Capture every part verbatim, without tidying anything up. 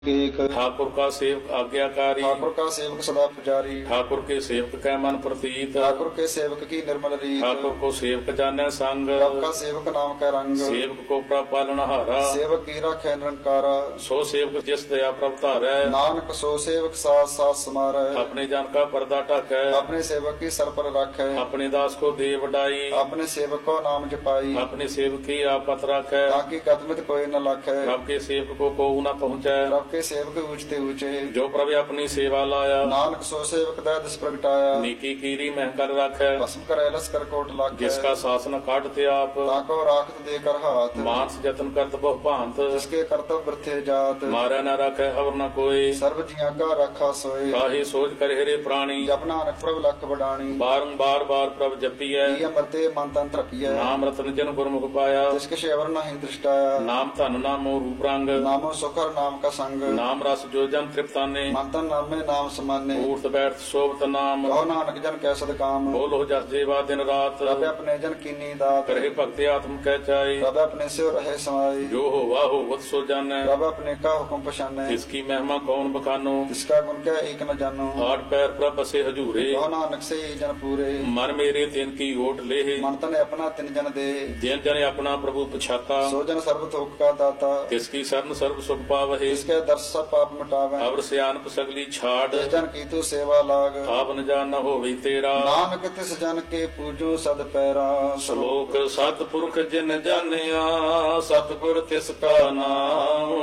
एक ठाकुर का सेवक आज्ञाकारी, ठाकुर का सेवक सदा पुजारी, ठाकुर के सेवक कै मन प्रतीत, ठाकुर के सेवक की निर्मल रीत, ठाकुर को सेवक जाने संग, प्रभ का सेवक नाम का रंग, सेवक को प्रभ पालनहारा, सेवक की राखे निरंकारा, सो सेवक जिस दया प्रभ धारै, नानक सो सेवक साथ साथ समारै, अपने जन का पर्दा ढकै, अपने सेवक की सर पर रखे, अपने दास को दे वडाई, अपने सेवक को नाम जपाई, अपने सेवक की आपत रखै, ताकि कदमित कोई न लाखे, प्रभ के सेवक को को न पहुँचै, प्रभ के सेवक ऊंचते ऊंचे, जो प्रभु अपनी सेवा लाया, नानक सो सेवक दया दिस प्रगटाया, नीकी कीरी मह कर रखै, भस्म करे लस्कर कोट लाखे, जिसका शासन काटते आप, ताको राखत देकर हाथ, मानस जतन करत बहु भांत, जिसके कर्तव्य वृथे जात, मारे न रखे और न कोई, सर्व जिया का रखा सोए, काहे सोच कर हेरे प्राणी, जप नानक प्रभ लख बडाणी, बारंबार बार प्रभ जपियै, ये अमरते मन तन तृपिय, नाम रतन जन गुरमुख पाया, जिसके शेवर नहीं दृष्टाया, नाम धन नामो रूप रंग, नामो सुखर नाम का संग, नाम रस जो जन तृप्ताने, मन तन नाम में नाम समाने, ऊर्त बैठ शोभत नाम, कहो नानक जन कैसद काम, बोलो जस जेवा दिन रात, प्रभ अपने जन कीनी दात, करहे भक्ति आत्म कह चाहे, प्रभ अपने से रहे समाई, जो हो वाह हो वत सो जाने, प्रभ अपने का हुक्म पछाने, इसकी महिमा कौन बखानो, जिसका गुण क्या एक न जानो, आठ पैर प्रभ बसे हजूरे, कहो नानक से ही जन पूरे, मन मेरे तिन की ओट ले, मन तन अपना तिन जन दे, जिन जन अपना प्रभु पछाता, सो जन सर्व थोक का दाता, तिसकी शरण सर्व सुख पावहे, इसके दर्श सब पाप मिटावे, अवर सियानप सगली छाड़, जिस जन की तू सेवा लाग, आप न जान न होवे तेरा, नानक तिस जन के पूजो सद पैरा, श्लोक सतपुरख जिन जानिया, सतगुर तिसका नाम,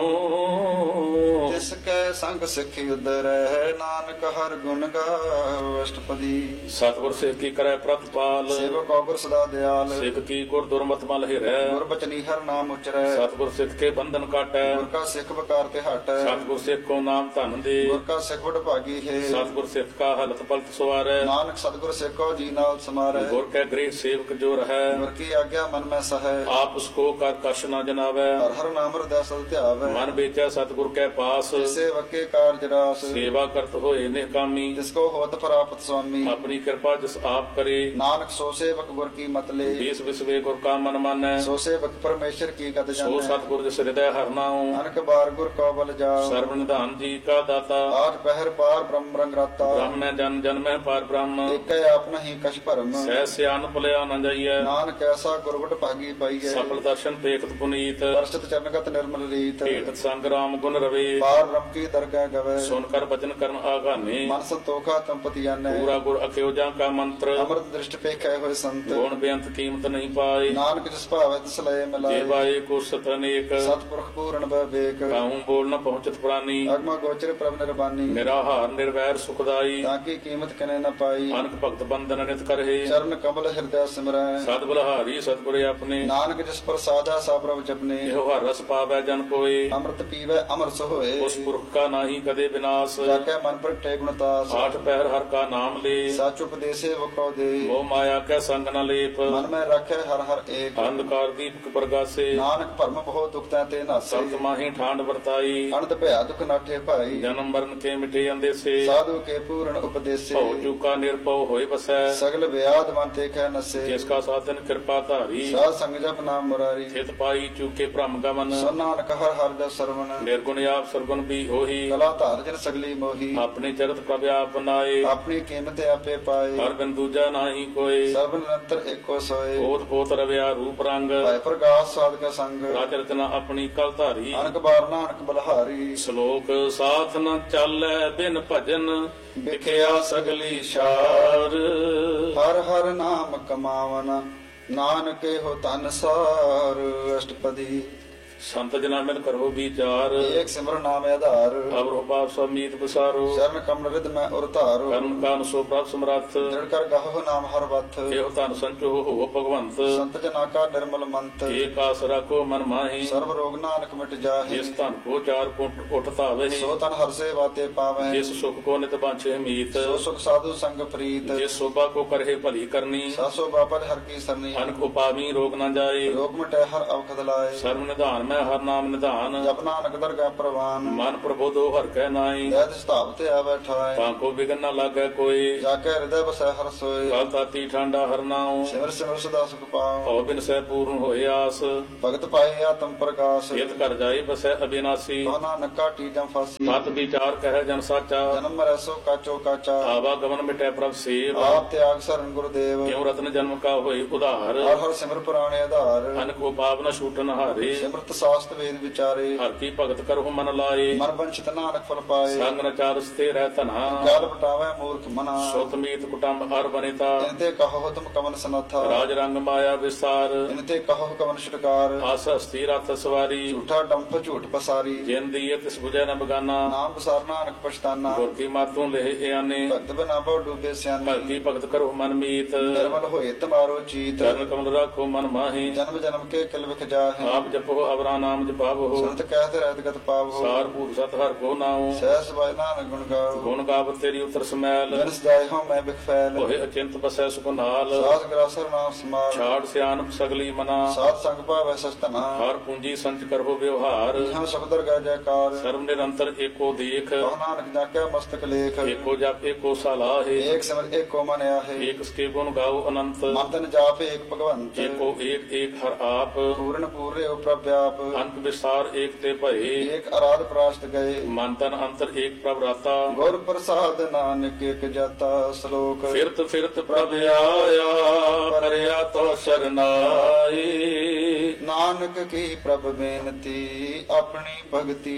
जिसके संग सिखी उदर है, नानक हर गुण गाओ अष्टपदी, सतगुर सिख की करे प्रतिपाल, सेवक गुर सदा दयाल, सिख की गुर दुर्मत मल हिरै, गुर बचनी हर नाम उचरै, सतगुर सिख के बंधन काटै, गुर का सिख बकार ते हटै, सतगुर सिख को नाम धन दे, गुर का सिख बड़ भागी है, सतगुर सिख का हलत पलत सवारै, नानक सतगुर सिख को जी नाल समारै, गुर के गृह सेवक जो रहै, गुर की आज्ञा मन में सहै, आप उसको कर कश न जनावै, हर हर नाम हृदय सद ध्यावै, मन बेचै सतगुर के पास, सेवक के कार्य रास, सेवा करत होए निकामी, जिसको होत प्राप्त स्वामी, अपनी कृपा जिस आप करे, नानक सो सेवक गुर की मत ले, बीस विश्वे गुर का मन मानै, सो सेवक परमेश्वर की गत सो जानै, सतगुर जिस हृदय हर नाऊं, नानक बार गुर को बल जाओ, सर्व निधान जी का दाता, आज पहर पार ब्रह्म रंग राता, ब्रह्म में जन जन में पार ब्रह्म, एक आप नहीं कछ भरम, सह सियान भलिया न जाइए, नानक ऐसा गुरबट भागी पाइए, सफल दर्शन पेखत पुनीत, वर्षित चरणगत निर्मल रीत, भेट संग्राम गुण रवे, पार ब्रह्म की दरगाह गवे, सुनकर वचन कर्म आगाने, मन संतोखा तंपति जाने, पूरा गुर अख्योजा का मंत्र, अमृत दृष्टि पे कहे हुए संत, गुण बेअंत कीमत नहीं पाए, नानक जिस भावे तिस लय मिलाए, देवाए को सतनेक, सतपुरख पूर्ण विवेक, कहूँ बोल न पहुँचत प्राणी, अगम गोचर प्रभ निर्बानी, निराहार निर्वैर सुखदाई, ताकि कीमत कने न पाई, अनक भक्त बंधन नित करहे, चरण कमल हृदय सिमरै, सद बलहारी सतगुर अपने, नानक जिस पर साजा सा प्रभ जपने, एहो हर रस पावै जन कोय, अमृत पीवै अमर सोए, उस पुरख का नाही कदे विनाश, जाके मन पर टे गुणतास, आठ पहर हर का नाम ले, साच उपदेशे वो कौ दे, मोह माया के संग न लेप, मन में रखे हर हर एक, अंधकार दीपक प्रगासे, नानक भरम बहुत दुख ते नासे, सत माही ठांड वर्ताई, अनंत भया दुख नाठे भाई, जन्म मरण के मिटे अंदेसे, साधु के पूर्ण उपदेशे, भव चूका निर्भव होय बसै, सगल व्याध मन ते कह नसे, जिसका साधन कृपा धारी, साध संग जप नाम मुरारी, थित पाई चूके भ्रम गमन, सो नानक हर हर दस सरवण, निर्गुण आप सरगुण भी होही, कला धार जन सगली मोही, अपने चरत प्रभ आप बनाए, अपनी कीमत आपे पाए, हर बिन दूजा नाही कोय, सब निरंतर एको सोए, ओत पोत रव्या रूप रंग, भय प्रकाश साध का संग, राज रचना अपनी कल धारी, अनक बार नानक बलहारी, श्लोक साथ न चालै बिन भजन, विख्या सगली शार, हर हर नाम कमावन, नानके हो तन सार, अष्टपदी, संत जना मिल करो विचार, एक सिमर नाम आधार, अब पाप समीत बसारो, शरण कमल रिद में उरतारो, कर्म कान सो प्राप्त समर्थ, दृढ़ कर गहो नाम हर वथ, एहो तन संचो हो भगवंत, संत जना का निर्मल मंत, एक आसरा को मन माही, सर्व रोग नानक मिट जाहे, जिस तन को चार कोट उठता वही, सो तन हर से बाते पावे, जिस सुख को नित बांछे मीत, सो सुख साधु संग प्रीत, जिस शोभा को करहे भली करनी, सासो बापर हर की सरनी, अनक उपावी रोग न जाए, रोग मिटे हर अवखद लाए, सर्व निधान ਮੈਂ ਹਰ ਨਾਮ ਨਿਧਾਨ। ਜਪ ਨਾਨਕ ਦਰਗਾਹ ਪ੍ਰਵਾਨ। ਮਨ ਪ੍ਰਬੋਧੋ ਹਰ ਕੈ ਨਾਈ। ਜਦ ਸਤਾਪ ਤੇ ਆ ਬੈਠਾਏ। ਤਾਂ ਕੋ ਬਿਗਨ ਨਾ ਲਾਗੈ ਕੋਈ। ਜਾ ਕੇ ਹਿਰਦੈ ਬਸੈ ਹਰ ਸੋਏ। ਕਲ ਤਾਤੀ ਠਾਂਡਾ ਹਰ ਨਾਉ। ਸਿਮਰ ਸਿਮਰ ਸਦਾ ਸੁਖ ਪਾਉ। ਭਉ ਬਿਨ ਸਹਿ ਪੂਰਨ ਹੋਏ ਆਸ। ਭਗਤ ਪਾਏ ਆਤਮ ਪ੍ਰਕਾਸ਼। ਇਤ ਕਰ ਜਾਏ ਬਸੈ ਅਬਿਨਾਸੀ। ਕੋ ਨਾਨਕ ਕਾਟੀ ਜਮ ਫਾਸੀ। ਮਤ ਵਿਚਾਰ ਕਹਿ ਜਨ ਸਾਚਾ। ਜਨਮ ਮਰੈ ਸੋ ਕਾਚੋ ਕਾਚਾ। ਆਵਾ ਗਮਨ ਮਿਟੈ ਪ੍ਰਭ ਸੇਵ। ਆਪ ਤਿਆਗ ਸਰਨ ਗੁਰਦੇਵ। ਕਿਉ ਰਤਨ ਜਨਮ ਕਾ ਹੋਈ ਉਧਾਰ। ਹਰ ਹਰ ਸਿਮਰ ਪੁਰਾਣੇ ਆਧਾਰ। ਅਨ ਕੋ ਪਾਪ ਨ ਛੂਟਨ ਹਾਰੇ। ਸਿਮਰਤ ਸਾਸਤ ਵੇਦ ਵਿਚਾਰੇ। ਹਰ ਕੀ ਭਗਤ ਕਰਹੁ ਮਨ ਲਾਏ। ਮਨ ਬੰਚਿਤ ਨਾਨਕ ਫਲ ਪਾਏ। ਸੰਗ ਨ ਚਾਰਸ ਤੇ ਰਹਿ ਧਨਾ। ਜਲ ਪਟਾਵੇ ਮੂਰਖ ਮਨਾ। ਸੁਤ ਮੀਤ ਕੁਟੰਬ ਅਰ ਬਨਿਤਾ। ਇਨਤੇ ਕਹੋ ਤੁਮ ਕਮਨ ਸਨਥਾ। ਰਾਜ ਰੰਗ ਮਾਇਆ ਵਿਸਾਰ। ਇਨਤੇ ਕਹੋ ਕਮਨ ਛੁਟਕਾਰ। ਆਸ ਹਸਤੀ ਰਥ ਸਵਾਰੀ। ਝੂਠਾ ਡੰਫ ਝੂਠ ਪਸਾਰੀ। ਜਿਨ ਦੀਏ ਤਿਸ ਬੁਝੈ ਨ ਬਗਾਨਾ। ਨਾਮ ਬਸਾਰ ਨਾਨਕ ਪਛਤਾਨਾ। ਗੁਰ ਕੀ ਮਾਤੋਂ ਲਹਿ ਇਆਨੇ। ਭਗਤ ਬਿਨਾ ਬਹੁ ਡੂਬੇ ਸਿਆਣੇ। ਭਗਤੀ ਭਗਤ ਕਰੋ ਮਨ ਮੀਤ। ਨਿਰਮਲ ਹੋਏ ਤੁਮਾਰੋ ਚੀਤ। ਚਰਨ ਕਮਲ ਰਾਖੋ ਮਨ ਮਾਹੀ। ਜਨਮ ਜਨਮ ਕੇ ਕਿਲ ਵਿਖ ਜਾਹੇ। ਆਪ ਜਪੋ ਅਵਰਾ ਨਾਮ ਜਪਾਵੋ। ਸੰਤ ਕਹਿਤ ਰਹਿਤ ਗਤ ਪਾਵੋ। ਸਾਰ ਭੂਤ ਸਤ ਹਰ ਕੋ ਨਾਉ। ਸਹਿਸ ਬਾਇ ਨਾਨਕ ਗੁਣ ਗਾਓ। ਗੁਣ ਗਾਵਤ ਤੇਰੀ ਉਤਰ ਸਮੈਲ। ਜਨ ਸਦਾਇ ਹੋ ਮੈਂ ਬਿਖ ਫੈਲ। ਹੋਏ ਅਚਿੰਤ ਬਸੈ ਸੁਖ ਨਾਲ। ਸਾਧ ਗਰਾਸਰ ਨਾਮ ਸਮਾਰ। ਛਾੜ ਸਿਆਨਪ ਸਗਲੀ ਮਨਾ। ਸਾਧ ਸੰਗ ਭਾਵੈ ਸਚਤਨਾ। ਹਰ ਪੂੰਜੀ ਸੰਚ ਕਰੋ ਵਿਵਹਾਰ। ਇਹਾਂ ਸ਼ਬਦਰ ਗਾ ਜੈਕਾਰ। ਸਰਬ ਨਿਰੰਤਰ ਏਕੋ ਦੇਖ। ਕਹ ਨਾਨਕ ਜਾਕੇ ਮਸਤਕ ਲੇਖ। ਏਕੋ ਜਪ ਏਕੋ ਸਲਾਹੇ। ਏਕ ਸਿਮਰ ਏਕੋ ਮਨ ਆਹੇ। ਏਕ ਸਕੇ ਗੁਣ ਗਾਓ ਅਨੰਤ। ਮਨ ਤਨ ਜਾਪ ਏਕ ਭਗਵੰਤ। ਏਕੋ ਏਕ ਏਕ ਹਰ ਆਪ। ਪੂਰਨ ਪੂਰੇ ਉ ਪ੍ਰਭ ਵਿਆਪ। ਅੰਤ ਵਿਸਾਰ ਏਕ ਤੇ ਭਏ। ਏਕ ਅਰਾਧ ਪ੍ਰਾਸ਼ਟ ਗਏ। ਮਨ ਤਨ ਅੰਤਰ ਏਕ ਪ੍ਰਭ ਰਾਤਾ। ਗੁਰ ਪ੍ਰਸਾਦ ਨਾਨਕ ਇਕ ਜਾਤਾ। ਸ਼ਲੋਕ। ਫਿਰਤ ਫਿਰਤ ਪ੍ਰਭ ਆਇਆ ਪਰਿਆ ਤੋ ਸਰਨਾਈ। ਨਾਨਕ ਕੀ ਪ੍ਰਭ ਬੇਨਤੀ ਆਪਣੀ ਭਗਤੀ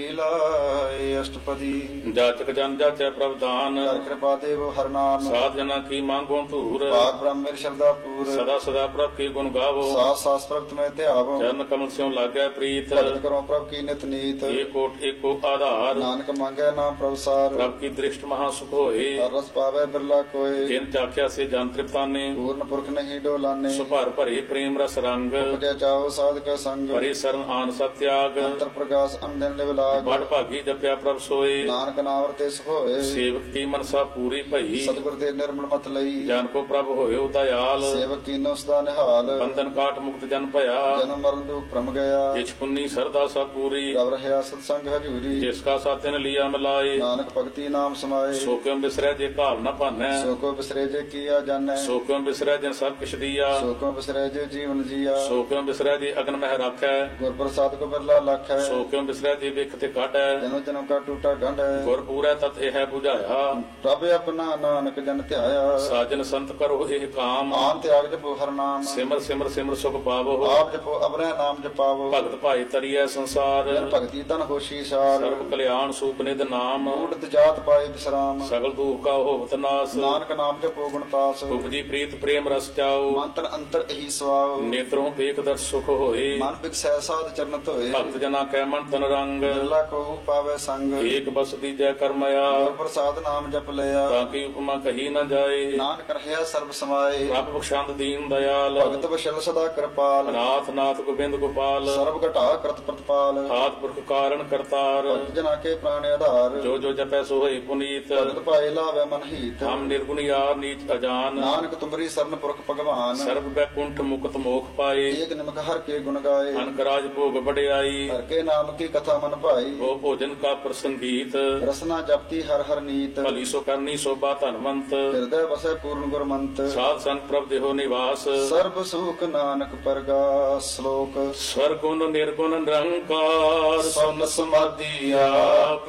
ਲਾਏ। ਅਸ਼ਟਪਦੀ। ਜਾਚਕ ਜਨ ਜਾਚੈ ਪ੍ਰਭ ਦਾਨ। ਕਰ ਕਿਰਪਾ ਦੇਵ ਹਰ ਨਾਮ। ਸਾਧ ਜਨਾ ਕੀ ਮੰਗੋ ਧੂਰ। ਪਾਕ ਬ੍ਰਹਮ ਮੇਰੀ ਸ਼ਰਧਾ ਪੂਰ। ਸਦਾ ਸਦਾ ਪ੍ਰਭ ਕੀ ਗੁਣ ਗਾਵੋ। ਸਾਸ ਸਾਸ ਪ੍ਰਭ ਮੈਂ ਧਿਆਵੋ। ਚਰਨ ਕਮਲ ਸਿਉ ਲਾਗੈ ਪ੍ਰੀਤ। ਭਗਤ ਕਰੋ ਪ੍ਰਭ ਕੀ ਨਿਤ ਨੀਤ। ਏਕੋਟ ਏਕੋ ਆਧਾਰ। ਨਾਨਕ ਮੰਗੈ ਨਾਮ ਪ੍ਰਭ ਸਾਰ। ਪ੍ਰਭ ਕੀ ਦ੍ਰਿਸ਼ਟ ਮਹਾ ਸੁਖ ਹੋਏ। ਹਰ ਰਸ ਪਾਵੈ ਬਿਰਲਾ ਕੋਏ। ਜਿਨ ਚਾਖਿਆ ਸੇ ਜਨ ਤ੍ਰਿਪਤਾਨੇ। ਪੂਰਨ ਪੁਰਖ ਨਹੀਂ ਡੋਲਾਨੇ। ਸੁਭਰ ਭਰੇ ਪ੍ਰੇਮ ਰਸ ਰੰਗ। ਉਪਜੈ ਚਾਓ ਸਾਧਕ ਸੰਗ। ਭਰੇ ਸਰਨ ਆਨ ਸਤ ਤਿਆਗ। ਅੰਤਰ ਪ੍ਰਕਾਸ਼ ਅੰਦਨ ਲਿਵ ਲਾਗ। ਬੜ ਭਾਗੀ ਜਪਿਆ ਪ੍ਰਭ ਸੋਏ। ਨਾਨਕ ਨਾਮ ਰਤੇ ਸੁਖ ਹੋਏ। ਸੇਵਕ ਕੀ ਮਨਸਾ ਪੂਰੀ ਭਈ। ਸਤਿਗੁਰ ਦੇ ਨਿਰਮਲ ਮਤ ਲਈ। ਜਨ ਕੋ ਪ੍ਰਭ ਹੋਇਓ ਦਇਆਲ। ਸੇਵਕ ਕੀਨੋ ਸਦਾ ਨਿਹਾਲ। ਬੰਧਨ ਕਾਟ ਮੁਕਤ ਜਨ ਭਇਆ। ਜਨਮ ਮਰਨ ਦੁਖ ਭ੍ਰਮ ਗਿਆ। ਜਿਛ ਪੁੰਨੀ ਸਰਦਾ ਸਭ ਪੂਰੀ। ਰਵ ਰਹਿਆ ਸਤ ਸੰਗ ਹਜੂਰੀ। ਜਿਸ ਕਾ ਸਾਥਿਨ ਲਿਆ ਮਿਲਾਏ। ਨਾਨਕ ਭਗਤੀ ਨਾਮ ਸਮਾਏ। ਸੋ ਕਿਉ ਬਿਸਰੈ ਜੇ ਭਾਵ ਨ ਭਾਨੈ। ਸੋ ਕੋ ਬਿਸਰੇ ਜੇ ਕੀਆ ਜਾਣੈ। ਸੋ ਕਿਉ ਬਿਸਰੈ ਜਿਨ ਸਭ ਕਿਛ ਦੀਆ। ਸੋ ਕੋ ਬਿਸਰੇ ਜੇ ਜੀਵਨ ਜੀਆ। ਸੋ ਕਿਉ ਬਿਸਰੈ ਜੇ ਅਗਨ ਮਹਿ ਰਾਖੈ। ਗੁਰ ਪ੍ਰਸਾਦ ਕੋ ਬਿਰਲਾ ਲਖੈ। ਸੋ ਕਿਉ ਬਿਸਰੈ ਜੇ ਵਿਖ ਤੇ ਕਾਟੈ। ਜਨਮ ਜਨਮ ਕਾ ਟੂਟਾ ਗੰਢ। ਗੁਰ ਪੂਰੈ ਤਤ ਇਹ 부ਝਾਇਆ। ਪ੍ਰਭ ਆਪਣਾ ਨਾਨਕ ਜਨ ਧਿਆਇਆ। ਸਾਜਨ ਸੰਤ ਕਰੋ ਇਹ ਕਾਮ। ਆਨ ਤਿਆਗ ਜਪੋ ਹਰ ਨਾਮ। ਸਿਮਰ ਸਿਮਰ ਸਿਮਰ ਸੁਖ ਪਾਵੋ। ਆਪ ਜਪੋ ਅਬਰੈ ਨਾਮ ਜਪਾਵੋ। ਭਗਤ ਭਾਈ ਤਰੀਐ ਸੰਸਾਰ। ਜਨ ਭਗਤੀ ਤਨ ਹੋਸ਼ੀ ਸਾਰ। ਸਰਬ ਕਲਿਆਣ ਸੂਪ ਨਿਧ ਨਾਮ। ਊੜਤ ਜਾਤ ਪਾਏ ਬਿਸਰਾਮ। ਸਗਲ ਦੁਖ ਕਾ ਹੋਵਤ ਨਾਸ। ਨਾਨਕ ਨਾਮ ਜਪੋ ਗੁਣ ਤਾਸ। ਉਪਜੀ ਪ੍ਰੀਤ ਪ੍ਰੇਮ ਰਸ ਚਾਓ। ਮਨ ਤਨ ਅੰਤਰ ਇਹੀ ਸਵਾਉ। ਨੇਤਰੋਂ ਵੇਖ ਦਰ ਸੁਖ ਹੋਏ। ਮਨ ਬਿਕਸੈ ਸਾਧ ਚਰਨ ਧੋਏ। ਭਗਤ ਜਨਾ ਕੈ ਮਨ ਤਨ ਰੰਗ। ਬਿਰਲਾ ਕੋ ਪਾਵੇ ਸੰਗ। ਏਕ ਬਸ ਦੀਜੈ ਕਰਮਇਆ। ਗੁਰ ਪ੍ਰਸਾਦ ਨਾਮ ਜਪ ਲਿਆ। ਤਾਂ ਕੀ ਉਪਮਾ ਕਹੀ ਨ ਜਾਏ। ਨਾਨਕ ਰਹਿਆ ਸਰਬ ਸਮਾਏ। ਪ੍ਰਭ ਬਖਸ਼ੰਦ ਦੀਨ ਦਇਆਲ। ਭਗਤ ਵਸ਼ਲ ਸਦਾ ਕਿਰਪਾਲ। ਨਾਥ ਨਾਥ ਗੋਬਿੰਦ ਗੋਪਾਲ। ਸਰਬ ਘਟਾ ਕਰਤ ਪ੍ਰਤਪਾਲ। ਆਦ ਪੁਰਖ ਕਾਰਨ ਕਰਤਾਰ। ਭਗਤ ਜਨਾ ਕੇ ਪ੍ਰਾਣ ਆਧਾਰ। ਜੋ ਜੋ ਜਪੈ ਸੋ ਹੋਈ ਪੁਨੀਤ। ਭਗਤ ਪਾਏ ਲਾਵੇ ਮਨ ਹੀਤ। ਹਮ ਨਿਰਗੁਣ ਯਾਰ ਨੀਚ ਅਜਾਨ। ਨਾਨਕ ਤੁਮਰੀ ਸਰਨ ਪੁਰਖ ਭਗਵਾਨ। ਸਰਬ ਬੈਕੁੰਠ ਮੁਕਤ ਮੋਖ ਪਾਏ। ਏਕ ਨਿਮਕ ਹਰ ਕੇ ਗੁਣ ਗਾਏ। ਅਨਕ ਰਾਜ ਭੋਗ ਵਡਿਆਈ। ਹਰ ਕੇ ਨਾਮ ਕੀ ਕਥਾ ਮਨ ਭਾਈ। ਉਹ ਭੋਜਨ ਕਾ ਪ੍ਰਸੰਗੀਤ। ਰਸਨਾ ਜਪਤੀ ਹਰ ਹਰ ਨੀਤ। ਭਲੀ ਸੋ ਕਰਨੀ ਸੋਭਾ ਧਨਵੰਤ। ਹਿਰਦੈ ਵਸੈ ਪੂਰਨ ਗੁਰਮੰਤ। ਸਾਧ ਸੰਤ ਪ੍ਰਭ ਦੇਹੋ ਨਿਵਾਸ। ਸਰਬ ਸੁਖ ਨਾਨਕ ਪਰਗਾਸ। ਸ਼ਲੋਕ। ਸਰਗੁਣ ਨਿਰਗੁਣ ਨਿਰੰਕਾਰ ਸੁਨ ਸਮਾਧੀ ਆਪ।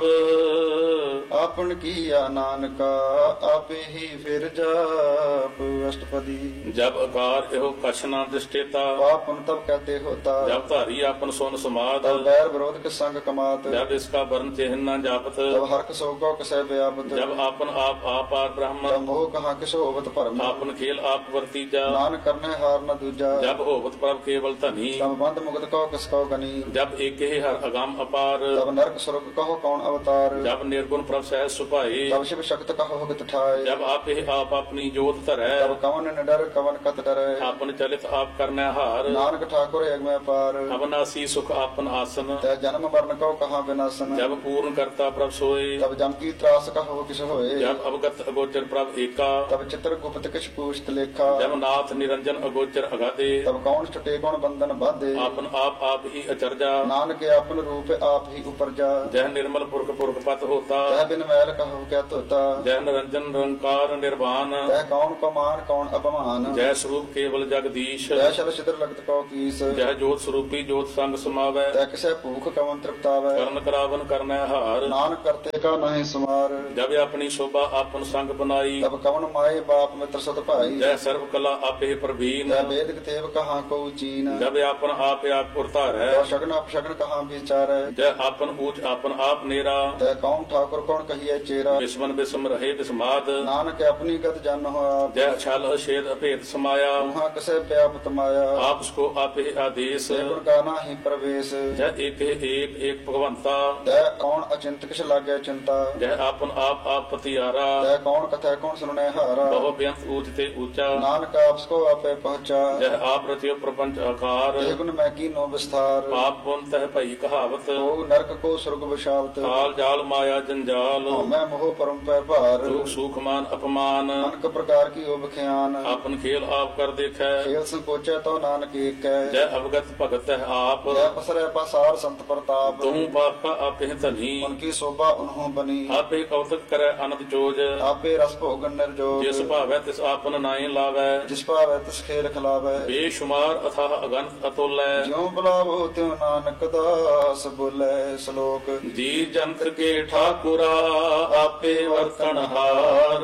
ਆਪਨ ਕੀਆ ਨਾਨਕਾ ਆਪੇ ਹੀ ਫਿਰ ਜਾਪ। ਅਸ਼ਟਪਦੀ। ਜਬ ਆਕਾਰ ਇਹੋ ਕਛ ਨਾ ਦਿਸ਼ਟੇਤਾ। ਪਾਪਨ ਤਬ ਕਹਤੇ ਹੋਤਾ। ਜਬ ਧਾਰੀ ਆਪਨ ਸੁਨ ਸਮਾਦ। ਤਬ ਬੈਰ ਵਿਰੋਧ ਕੇ ਸੰਗ ਕਮਾਤ। ਜਬ ਇਸਕਾ ਵਰਨ ਚਿਹਨ ਨਾ ਜਾਪਤ। ਤਬ ਹਰਕ ਸੋ ਕੋ ਕਸੈ ਵਿਆਪਤ। ਜਬ ਆਪਨ ਆਪ ਆਪਾਰ ਬ੍ਰਹਮ। ਤਬ ਮੋਹ ਕਹਾ ਕਿਸ ਹੋਵਤ ਭਰਮ। ਆਪਨ ਖੇਲ ਆਪ ਵਰਤੀਜਾ। ਨਾਨਕ ਕਰਨੇ ਹਾਰ ਨ ਦੂਜਾ। ਜਬ ਹੋਵਤ ਪ੍ਰਭ ਕੇਵਲ ਧਨੀ। ਤਬ ਬੰਧ ਮੁਕਤ ਕੋ ਕਿਸ ਕੋ ਗਨੀ। ਜਬ ਏਕੇ ਹਰ ਅਗੰਮ ਅਪਾਰ। ਤਬ ਨਰਕ ਸੁਰਗ ਕਹੋ ਕੌਣ ਅਵਤਾਰ। ਜਬ ਨਿਰਗੁਣ ਪ੍ਰਭ ਸਹਿ ਸਹਿ ਸੁਭਾਈ तब शिव शक्त कहो भगत ठाए ਜਬ ਆਪੇ ਆਪ ਆਪਣੀ ਜੋਤ ਧਰੈ तब कवन न डर कवन कत डरै ਆਪਨ ਚਲਿਤ ਆਪ ਕਰਨੈ ਹਾਰ नानक ठाकुर एक में पार ਅਬਨਾਸੀ ਸੁਖ ਆਪਨ ਆਸਨ तै जन्म मरण को कहाँ विनाशन ਜਬ ਪੂਰਨ ਕਰਤਾ ਪ੍ਰਭ ਸੋਏ तब जम की त्रास कहो किस होए ਜਬ ਅਵਗਤ ਅਗੋਚਰ ਪ੍ਰਭ ਏਕਾ तब चित्र गुप्त किछ पूछत लेखा ਜਬ ਨਾਥ ਨਿਰੰਜਨ ਅਗੋਚਰ ਅਗਾਦੇ तब कौन छुटे कौन बंधन बाधे ਆਪਨ ਆਪ ਆਪ ਹੀ ਅਚਰਜਾ नानक आपन रूप आप ही ऊपर जा ਜਹ ਨਿਰਮਲ ਪੁਰਖ ਪੁਰਖ ਪਤ ਹੋਤਾ तै बिन मैल कहो क्या तोता ਜੈ ਨਿਰੰਜਨ ਨਿਰੰਕਾਰ ਨਿਰਵਾਨ तै कौन को मान कौन अपमान ਜੈ ਸਰੂਪ ਕੇਵਲ ਜਗਦੀਸ਼ तै शल छिद्र लगत को कीस ਜੈ ਜੋਤ ਸਰੂਪੀ ਜੋਤ ਸੰਗ ਸਮਾਵੈ तै किसे भूख कवन तृप्तावै ਕਰਨ ਕਰਾਵਨ ਕਰਨੈ ਹਾਰ नानक करते का नहीं सुमार ਜਬ ਆਪਣੀ ਸ਼ੋਭਾ ਆਪਨ ਸੰਗ ਬਨਾਈ तब कवन माए बाप मित्र सत भाई ਜੈ ਸਰਬ ਕਲਾ ਆਪੇ ਪ੍ਰਵੀਨ तै वेद तेव कहाँ को चीन ਜਬ ਆਪਨ ਆਪ ਆਪ ਉਰਤਾਰੈ और शगन अपशगन कहाँ विचार ਜੈ ਆਪਨ ਊਚ ਆਪਨ ਆਪ ਨੇਰਾ तै कौन ठाकुर कौन कहिए चेरा ਬਿਸਮਨ ਬਿਸਮ ਰਹੇ ਬਿਸਮਾਦ नानक अपनी गत जन हो आप ਜੈ ਛਲ ਛੇਦ ਅਭੇਦ ਸਮਾਇਆ वहाँ कसे व्यापत माया ਆਪ ਸਕੋ ਆਪੇ ਆਦੇਸ਼ ते गुण का नाही प्रवेश ਜੈ ਏਕ ਏਕ ਏਕ ਭਗਵੰਤਾ तै कौन अचिंत किस लागे चिंता ਜੈ ਆਪਨ ਆਪ ਆਪ ਪਤਿਆਰਾ तै कौन कथा कौन सुने हारा ਬਹੁ ਬਿਅੰਤ ਊਚ ਤੇ ਊਚਾ नानक आपको आपे पहुंचा ਜੈ ਆਪ ਰਚਿਓ ਪ੍ਰਪੰਚ ਆਕਾਰ ते गुण मैं की नो विस्तार ਪਾਪ ਪੁੰਨ ਤਹਿ ਭਈ ਕਹਾਵਤ ओ नरक को स्वर्ग विशालत ਕਾਲ ਜਾਲ ਮਾਇਆ ਜੰਜਾਲ मैं मोह परम पै भार ਦੁਖ ਸੁਖ ਮਾਨ ਅਪਮਾਨ अनक प्रकार की ओ बख्यान ਆਪਨ ਖੇਲ ਆਪ ਕਰ ਦੇਖੈ खेल संकोचे तो नानक एक है ਜੈ ਅਵਗਤ ਭਗਤ ਹੈ ਆਪ जय पसरे पासार संत प्रताप ਤੁਮ ਪਾਪਾ ਆਪੇ ਧਨੀ उनकी शोभा उन्हों बनी ਆਪੇ ਕੌਤਕ ਕਰੈ ਅਨੰਦ ਜੋਜ आपे रस भोगन निर्जोग ਜਿਸ ਭਾਵੈ ਤਿਸ ਆਪਨ ਨਾਹੀ ਲਾਵੈ जिस पावै तिस खेल खिलावै ਬੇਸ਼ੁਮਾਰ ਅਥਾਹ ਅਗਨਤ ਅਤੁਲੈ ज्यों बुलावो त्यों नानक दास बोले श्लोक ਜੀ ਜੰਤਰ ਕੇ ਠਾਕੁਰਾ ਆਪੇ ਵਰਤਨ ਹਾਰ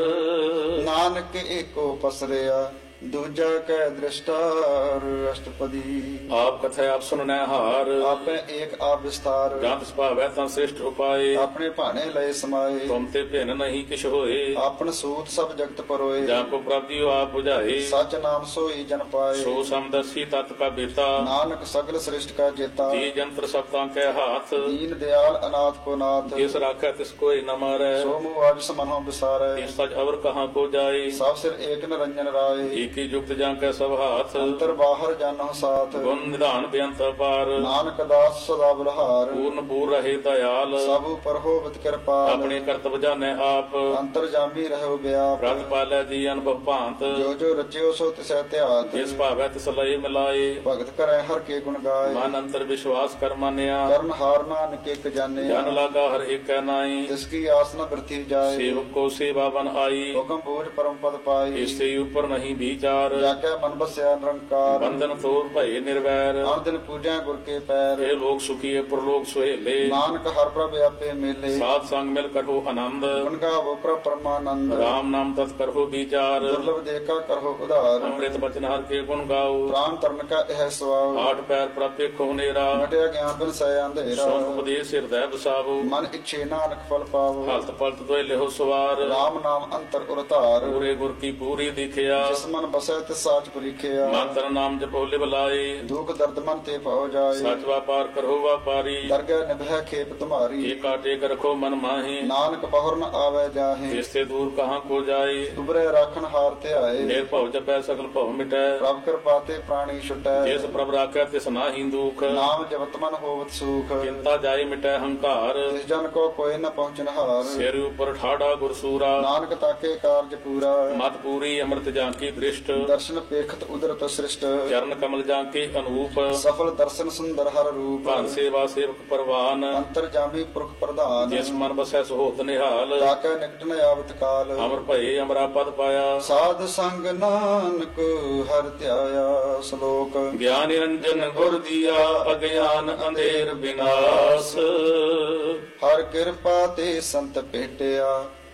नानक एको पसरिया दूजा कै दृष्टार अष्टपदी ਆਪ ਕਥੈ ਆਪ ਸੁਨਨੈ ਹਾਰ आपे एक आप विस्तार ਜੰਤ ਸੁਭਾਵੈ ਤਾਂ ਸ੍ਰਿਸ਼ਟ ਉਪਾਏ अपने भाने लय समाये ਤੁਮ ਤੇ ਭਿੰਨ ਨਹੀਂ ਕਿਛ ਹੋਏ आपन सूत सब जगत परोए ਜਾਂ ਕੋ ਪ੍ਰਭ ਜੀਉ ਆਪ 부ਝਾਏ सच नाम सोई जन पाए ਸੋ ਸਮਦਰਸੀ ਤਤ ਕਾ ਬੇਤਾ नानक सगल सृष्ट का जेता ਜੀ ਜੰਤਰ ਸਭ ਤਾਂ ਕੈ ਹਾਥ दीन दयाल अनाथ को नाथ ਜਿਸ ਰਾਖੈ ਤਿਸ ਕੋਈ ਨ ਮਾਰੈ सो मुआज समनो बिसारे ਇਸ ਸਜ ਅਵਰ ਕਹਾਂ ਕੋ ਜਾਏ सब सिर एक निरंजन राय ਏਕੀ ਜੁਗਤ ਜਾਂ ਕੈ ਸਭ ਹਾਥ अंतर बाहर जानो साथ ਗੁਣ ਨਿਧਾਨ ਬੇਅੰਤ ਅਪਾਰ नानक दास सदा बलहार ਪੂਰਨ ਪੂਰ ਰਹੇ ਦਇਆਲ सब पर होवत कृपाल ਆਪਣੇ ਕਰਤਵ ਜਾਣੈ ਆਪ अंतर जामी रहो व्याप ਰਤ ਪਾਲੈ ਜੀ ਅਨੁਭਵ ਭਾਂਤ जो जो रचियो सो तिसै त्यात ਜਿਸ ਭਾਵੈ ਤਿਸ ਲਏ ਮਿਲਾਏ भगत करे हर के गुण गाय ਮਨ ਅੰਤਰ ਵਿਸ਼ਵਾਸ ਕਰ ਮੰਨਿਆ कर्म हार नानक एक जाने ਜਨ ਲਾਗਾ ਹਰ ਏਕੈ ਨਾਈ जिसकी आसना वृद्धि जाए ਸੇਵਕ ਕੋ ਸੇਵਾ ਬਨ ਆਈ हुक्म बोझ परम पद पाई ਇਸੇ ਉਪਰ ਨਹੀਂ ਵਿਚਾਰ जाके मन बसया निरंकार ਬੰਧਨ ਤੋਰ ਭਏ ਨਿਰਵੈਰ हर दिन पूजा गुर के पैर ਇਹ ਲੋਕ ਸੁਖੀਏ ਪ੍ਰਲੋਕ ਸੁਹੇਲੇ नानक हर प्रभ आपे मेले ਸਾਧ संग मिल करहो आनंद गुण गावो प्रभ परमानंद राम नाम तत् करहो विचार दुर्लभ देखा करहो उधार अमृत बचन हर के गुण गाओ प्राण तरन का यह स्वाव आठ पैर प्राप्य खो नेरा मटिया ज्ञान बिन सय अंधेरा सोन उपदेश हृदय बसावो मन इच्छे नानक फल पावो हालत पलत दोय लेहो सवार राम नाम अंतर उरतार पूरे गुर की पूरी दिखिया जिस मन बसै तिस साच परीखिया मंत्र नाम जपो लिव लाए दुख दर्द मन ते पाओ जाए सच व्यापार करहो व्यापारी दरगह निभह खेप तुम्हारी एक काटे कर रखो मन माहे नानक बहुर न आवे जाहे इससे दूर कहाँ को जाए उबरे राखन हार ते आए निर्भव जपै सकल भव मिटै प्रभ कृपा ते प्राणी छुटै जिस प्रभ राखै तिस नाहि दुख नाम जपत मन होवत सुख चिंता जाय मिटै हंकार जिस जन को कोई न पहुँचन हार सिर ऊपर ठाड़ा गुरसूरा नानक ताके कार्य पूरा मत पूरी अमृत जाकी दृष्ट दर्शन पेखत उदरत सृष्ट चरण कमल जाके अनूप सफल दर्शन सुंदर हर रूप भन सेवा सेवक परवान अंतर जामी पुरख प्रधान जिस मन बसै सुहोत निहाल ताके निकट न आवत काल अमर भये अमरा पद पाया साध संग नानक हर ध्याया श्लोक ज्ञान निरंजन गुर दिया अज्ञान अंधेर विनाश हर कृपा ते संत भेटिया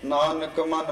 ਨਾਨਕ ਮਨ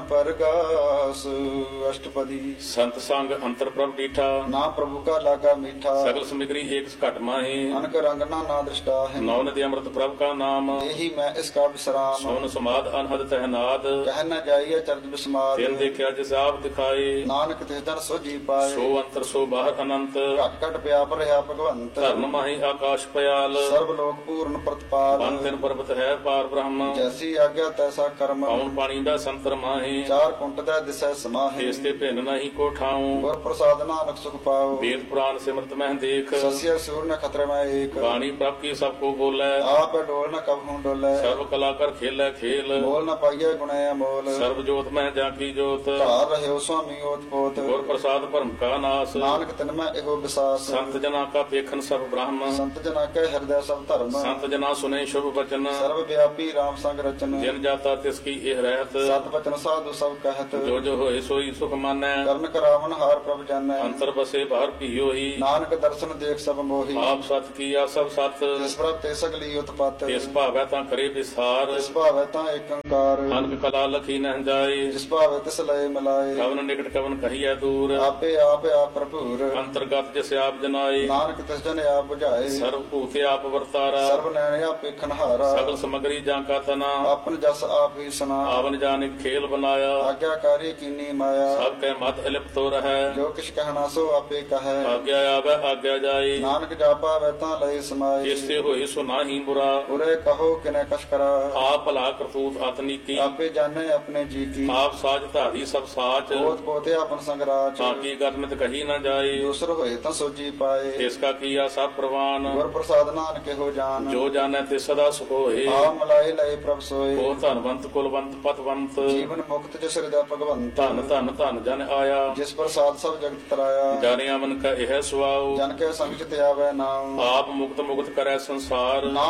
ਪਰਗਾਸ। ਅਸ਼ਟਪਦੀ। ਸੰਤ ਸੰਗ ਅੰਤਰ ਪ੍ਰਭ ਡੀਠਾ, ਨਾ ਪ੍ਰਭੂ ਕਾ ਲਾਗਾ ਮੀਠਾ। ਸਗਲ ਸਮਿਗਰੀ ਏਕ ਘਟ ਮਾਹੀ, ਅਨਕ ਰੰਗ ਨਾ ਨਾ ਦ੍ਰਿਸ਼ਟਾ ਹੈ। ਨੌ ਨਦੀ ਅੰਮ੍ਰਿਤ ਪ੍ਰਭ ਕਾ ਨਾਮ, ਇਹੀ ਮੈਂ ਇਸ ਕਾ ਵਿਸਰਾਮ। ਸੋਨ ਸਮਾਦ ਅਨਹਦ ਤਹਿਨਾਦ, ਕਹਿ ਨ ਜਾਈਏ ਚਰਜ ਬਿਸਮਾਦ। ਤਿਨ ਦੇਖਿਆ ਜਿਸ ਆਪ ਦਿਖਾਏ, ਨਾਨਕ ਤਿਸ ਦਰ ਸੋ ਜੀ ਪਾਏ। ਸੋ ਅੰਤਰ ਸੋ ਬਾਹਰ ਅਨੰਤ, ਘਟ ਘਟ ਵਿਆਪ ਰਿਹਾ ਭਗਵੰਤ। ਧਰਮ ਮਾਹੀ ਆਕਾਸ਼ ਪਿਆਲ, ਸਰਬ ਲੋਕ ਪੂਰਨ ਪ੍ਰਤਪਾਲ। ਬਨ ਤਿਨ ਪਰਬਤ ਹੈ ਪਾਰ ਬ੍ਰਹਮ, ਜੈਸੀ ਆਗਿਆ ਤੈਸਾ ਕਰਮ। ਪਉਣ ਪਾਣੀ ਦਾ ਸੰਤਰ ਮਾਹੀ, ਚਾਰ ਕੁੰਟ ਦਾ ਦਿਸੈ ਸਮਾਹੇ। ਇਸ ਤੇ ਭਿੰਨ ਨਹੀਂ ਕੋ ਠਾਉ, ਗੁਰ ਪ੍ਰਸਾਦ ਨਾਨਕ ਸੁਖ ਪਾਓ। ਵੇਦ ਪੁਰਾਨ ਸਿਮਰਤ ਮਹਿ ਦੇਖ, ਸਸਿਆ ਸੂਰ ਨ ਖਤਰੇ ਮੈਂ ਏਕ। ਬਾਣੀ ਪ੍ਰਭ ਕੀ ਸਭ ਕੋ ਬੋਲੇ, ਆਪ ਡੋਲ ਨ ਕਬ ਹੂੰ ਡੋਲੇ। ਸਰਬ ਕਲਾ ਕਰ ਖੇਲੇ ਖੇਲ, ਮੋਲ ਨ ਪਾਈਏ ਗੁਣੇ ਅਮੋਲ। ਸਰਬ ਜੋਤ ਮਹਿ ਜਾ ਕੀ ਜੋਤ, ਧਾਰ ਰਹਿਓ ਸੁਆਮੀ ਓਤ ਪੋਤ। ਗੁਰ ਪ੍ਰਸਾਦ ਭਰਮ ਕਾ ਨਾਸ, ਨਾਨਕ ਤਿਨ ਮੈਂ ਇਹੋ ਵਿਸਾਸ। ਸੰਤ ਜਨਾ ਕਾ ਪੇਖਨ ਸਭ ਬ੍ਰਹਮ, ਸੰਤ ਜਨਾ ਕੈ ਹਿਰਦੈ ਸਭ ਧਰਮ। ਸੰਤ ਜਨਾ ਸੁਨੇ ਸ਼ੁਭ ਬਚਨ, ਸਰਬ ਵਿਆਪੀ RAM ਸੰਗ ਰਚਨ। ਜਿਨ ਜਾਤਾ ਤਿਸ ਕੀ ਇਹ ਰਹਿਤ, ਸਤ ਬਚਨ ਸਾਧੂ ਸਭ ਕਹਿਤ। ਜੋ ਜੋ ਹੋਏ ਸੋਈ ਸੁਖ ਮਾਨੈ, ਕਰਨ ਕਰਾਵਨ ਹਾਰ ਪ੍ਰਭ ਜਾਣੈ। ਅੰਤਰ ਬਸੇ ਬਾਹਰ ਭੀਓਹੀ, ਨਾਨਕ ਦਰਸ਼ਨ ਦੇਖ ਸਭ ਮੋਹੀ। ਆਪ ਸਤ ਕੀਆ ਸਭ ਸਤ, ਜਿਸ ਪ੍ਰਭ ਤੇ ਸਗਲੀ ਉਤਪਤ। ਇਸ ਭਾਵੈ ਤਾਂ ਕਰੇ ਵਿਸਾਰ, ਜਿਸ ਭਾਵੈ ਤਾਂ ਏਕੰਕਾਰ। ਅਨਕ ਕਲਾ ਲਖੀ ਨਹਿ ਜਾਏ, ਜਿਸ ਭਾਵੈ ਤਿਸ ਲਏ ਮਿਲਾਏ। ਕਵਨ ਨਿਕਟ ਕਵਨ ਕਹੀਐ ਦੂਰ, ਆਪੇ ਆਪ ਆਪ ਭਰਪੂਰ। ਅੰਤਰਗਤ ਜਿਸ ਆਪ ਜਨਾਏ, ਨਾਨਕ ਤਿਸ ਜਨ ਆਪ ਬੁਝਾਏ। ਸਰਬ ਭੂਤ ਆਪ ਵਰਤਾਰਾ, ਸਰਬ ਨੈਣ ਆਪ ਵੇਖਣ ਹਾਰਾ। ਸਗਲ ਸਮਗਰੀ ਜਾਂ ਕਾ ਤਨਾ, ਆਪਨ ਜਸ ਆਪ ਹੀ ਸੁਨਾ। ਆਵਨ ਜਾਣੇ ਖੇਲ ਬਨਾਇਆ, ਆਗਿਆਕਾਰੀ ਕੀਨੀ ਮਾਇਆ। ਸਭ ਕੈ ਮਤ ਇਲਿਪਤ ਹੋ ਰਹੈ, ਜੋ ਕਿਛ ਕਹਿਣਾ ਸੋ ਆਪੇ ਕਹੈ। ਆਗਿਆ ਆਵੈ ਆਗਿਆ ਜਾਏ, ਨਾਨਕ ਜਾਪਾ ਵੈ ਤਾਂ ਲਏ ਸਮਾਏ। ਜਿਸ ਤੇ ਹੋਏ ਸੋ ਨਾਹੀ ਬੁਰਾ, ਉਰੇ ਕਹੋ ਕਿਨੇ ਕਛ ਕਰਾ। ਆਪ ਭਲਾ ਕਰਤੂਤ ਆਤਨੀ ਕੀ, ਆਪੇ ਜਾਣੇ ਆਪਣੇ ਜੀ ਕੀ। ਆਪ ਸਾਜ ਧਾਰੀ ਸਭ ਸਾਚ, ਪੋਤ ਪੋਤੇ ਆਪਨ ਸੰਗਰਾਚ। ਤਾਂ ਕੀ ਗਰਮਿਤ ਕਹੀ ਨਾ ਜਾਏ, ਦੂਸਰ ਹੋਏ ਤਾਂ ਸੋਜੀ ਪਾਏ। ਤਿਸ ਕਾ ਕੀਆ ਸਭ ਪ੍ਰਵਾਨ, ਗੁਰ ਪ੍ਰਸਾਦ ਨਾਨਕ ਇਹੋ ਜਾਨ। ਜੋ ਜਾਣੈ ਤੇ ਸਦਾ ਸੁਖ ਹੋਏ, ਆ ਮਲਾਏ ਲਏ ਪ੍ਰਭ ਸੋਏ। ਉਹ ਧਨਵੰਤ ਕੁਲਵੰਤ ਪਤਵੰਤ, ਜੀਵਨ ਮੁਕਤ ਜਿਸ ਹਿਰਦੈ ਭਗਵੰਤ। ਧਨ ਧਨ ਧਨ ਜਨ ਆਇਆ, ਜਿਸ ਪ੍ਰਸਾਦ ਸਭ ਜਗਤ ਤਰਾਇਆ। ਜਾਣਿਆ ਮਨ ਕਾ ਇਹ ਸੁਆਉ, ਜਨ ਕੇ ਸੰਗ ਚ ਤੇ ਆਵੈ ਨਾਮ। ਆਪ ਮੁਕਤ ਮੁਕਤ ਕਰੈ ਸੰਸਾਰ, ਨਾਮ